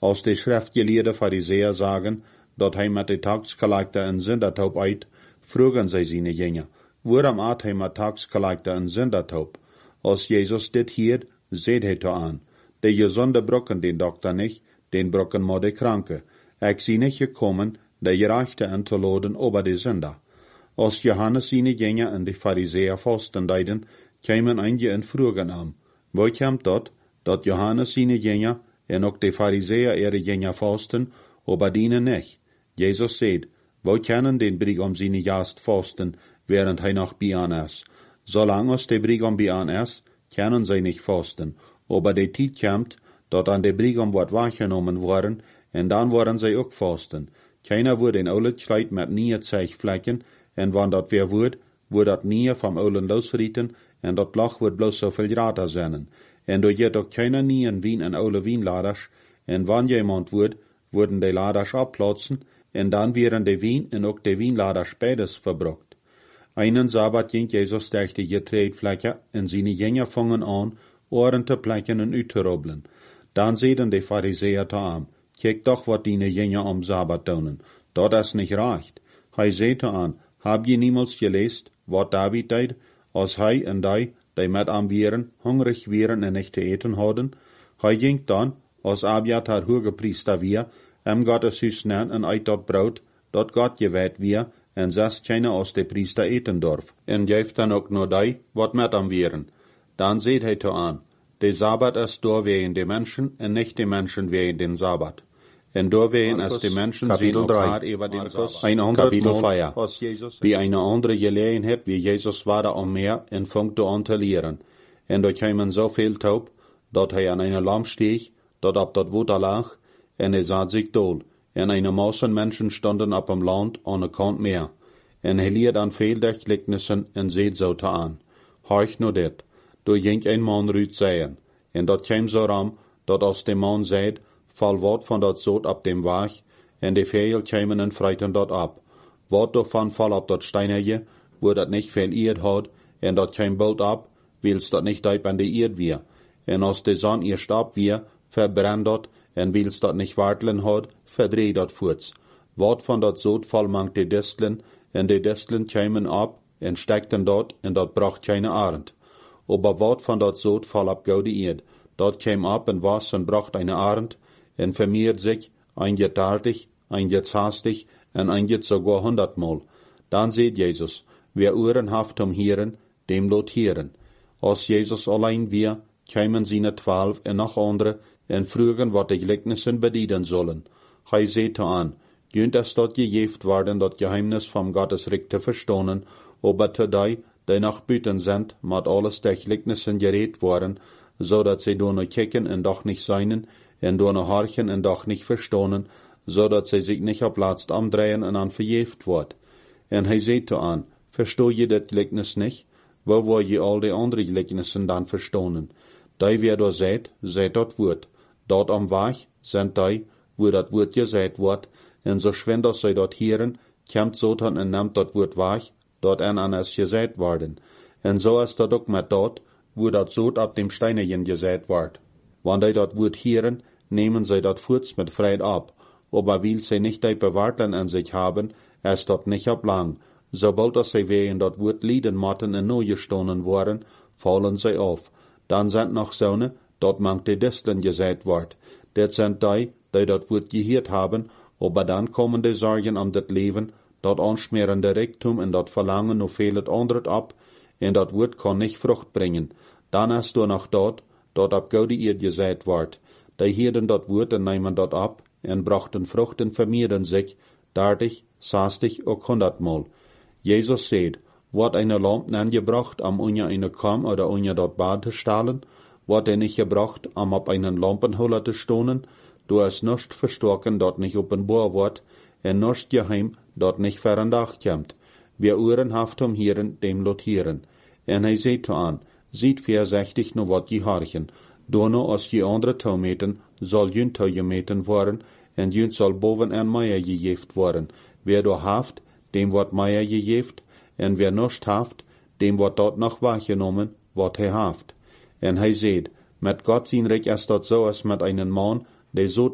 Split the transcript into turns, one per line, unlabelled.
Als de schriftgeleerde Pharisäer sagen, dat hij met de taxcollector en zindertaub uit, vroegen zij zijn jünger, waarom at hij met taxcollector en zindertaub? Als Jezus dit hier, zeed hij to aan, de gezonde brokken den dokter niet, den brokken maar de kranke. Ik zie niet gekomen, de gerechte aan te laden over de zinder. Als Johannes zijn jünger en de Pharisäer vasten deiden, kwamen einige en vroegen aan, wo komt dat Johannes zijn jünger en ook de Pharisäer ihre jünger vasten, aber dienen nicht? Jesus sagt, wo können den Brigam seine Jast fasten, während hij noch bei an ist? Solange als de Brigam bei an ist, können sie nicht fasten, aber de Tijd kommt, dat an de Brigam wordt wahrgenommen worden, en dan worden zij ook fasten. Keiner wordt in oude Kleid met nieuwe Zeigflecken, en wann dat weer wordt dat nieuwe vom oulen losrieten, en dat lach wordt bloos zoveel rater zijn. En door je ook keiner nieuwen wien en oude wienladers, en wann jemand worden de laders abplatzen, en dan wären de wien en ook de wienladers beides verbrucht. Einen Sabbat ging Jesus durch die Getreidfläche, en seine Jünger fangen an, Ohren te plekken en uit te robbelen. Dan zeiden de Pharisäer te aan, kijk doch wat die Jünger am Sabbat doen, dat is niet recht. Hij zei te aan, hab je niemals geleest, wat David deed, als hij en die met am wären, hungrig wären en nicht te eten hadden? Hij ging dan, als Abiathar hogepriester weer, Gottes huis nemen en uit dat brood, dat God gewijd weer, en zelfs keiner als de priester eten dorf. En geeft dan ook nur die, wat met am wären. Dan zeid hij te aan, de Sabbat is door wegen de mensen, en nicht de mensen wegen den Sabbat. En door wegen is de mensen zien elkaar over den Sabbat. Een ander Mal, als Jezus bij een andere gelegenheid, wie Jezus waren om meer, en fangte aan te leren. En door kwamen zoveel taub, dat hij aan een lam steeg, dat op dat water lag, en hij zat zich dood. En eine Massen Menschen standen op dem land aan de kant meer. En hij leerde aan veel gelijkenissen en zeed zo te aan. Horch nu dit, door ging een man ruut zeien. En dat kwam zo ram, dat als de man zeid, val wat van dat zoot op dem weg, en de vegel kwamen en freiten dat op. Wat daarvan val op dat steinerje, wo dat niet veel eerd had, en dat kwam bald op, wils dat niet diep aan de eerd weer. En als de zon eerst op weer, verbrennt dat, en wils dat niet wartelen had, verdreh dat voorts. Wat van dat zoot val mangt de distelen, en de distelen kwamen op, en stekten dat bracht keine arend. Aber wat van dat zoot val op goude eerd, dat kwam op en was en bracht eine arend, en vermeert zich, ein jet 30, ein jet 60, en ein jet sogar 100-mal. Dan zeid Jezus, wer Ohren haft om hieren, dem lot hieren. Als Jezus allein weer, kwamen seine 12 en nog andere, en vroegen wat de gelijkenissen bedienen zullen. Hij zei aan, junt es dat gegeeft worden dat geheimnis van Gottes Reich te verstonen, aber te die nog buiten zijn, met alles de gelijkenissen gereed worden, zodat zij door no kijken en doch niet zijnen, en door no horchen en doch niet verstonen, zodat zij zich niet op laatst omdrehen en aan verjeefd wordt. En hij zei aan, verstoor je dit gelijkenis niet? Wo wil je al die andere gelijkenissen dan verstonen? Die wer door zijt dat woord. Dort am weg zijn die, wo dat woord gezegd wordt, en zo schwend als zij dat hieren, komt Satan en neemt dat woord weg, dat en aan is gezegd worden. En zo is dat ook met dat, wo dat zoot op dem steinerjen gezegd wordt. Wanneer die dat woord hieren, nemen zij dat voorts met vrijheid op, aber wil zij niet die bewaarten in zich hebben, is dat niet op lang. Sobald als zij wegen dat woord lieden moeten en nooit gestonen worden, vallen zij af. Dan zijn nog zonen, dat mangt de distelen gezegd wordt. Dit zijn die dat woord gehoord hebben, aber dan komen de zorgen om dit leven, dat aansmerende rijkdom en dat verlangen nog veel het andere op, en dat woord kan niet vrucht brengen. Dan is er nog dat op goude eerd gezegd wordt. Die hielden dat woord en nemen dat op, en brachten vrucht en vermeerden zich, 30, 60, ook 100-mal. Jezus zei, wordt eine lamp aangebracht, om unje eine kam oder unje dat bad te stalen, wordt niet gebracht, om op einen lampenholler te stonen, du is nichts verstoken, dat niet openbaar wordt, en nichts geheim, dat niet verandacht komt. Wer Ohren haft om hieren, dem lot hieren. En hij zei aan, ziet voorzichtig nu wat je harchen. Dono als je andere touw meten, zal jun touw gemeten worden, en jun zal boven en meier gegeeft worden. Wer do haft, dem wordt meier gegeeft, en wer nichts haft, dem wordt dat nog wahrgenommen, wat hij haft. En hij zei, met God zijn Reich is dat zo als met einen man, der so